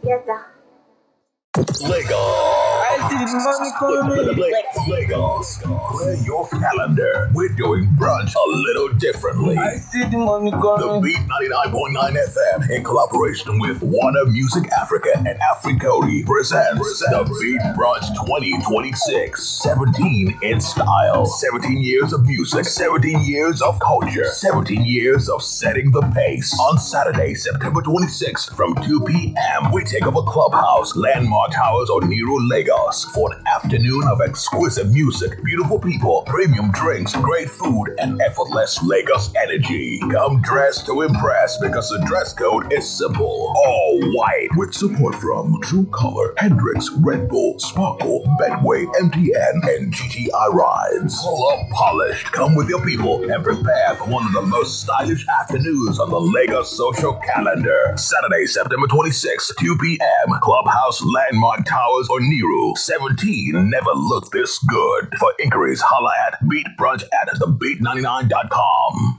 Lagos. Clear your calendar. We're doing brunch a little differently. I see the money The coming. Beat 99.9 FM, in collaboration with Warner Music Africa and Africody, presents the Beat Brunch 2026. 17 in style. 17 years of music. 17 years of culture. 17 years of setting the pace. On Saturday, September 26th from 2 p.m., we take over Clubhouse, Landmark Towers, Oniru, Lagos for an afternoon of exquisite music, beautiful people, premium drinks, great food, and effortless Lagos energy. Come dressed to impress because the dress code is simple. All white with support from True Color, Hendrix, Red Bull, Sparkle, Betway, MTN, and GTI Rides. Pull up polished. Come with your people and prepare for one of the most stylish afternoons on the Lagos social calendar. Saturday, September 26th, 2 p.m. Clubhouse, Landmark Towers, or Niru. 17 never looked this good. For inquiries, holla at beatbrunch@thebeat99.com.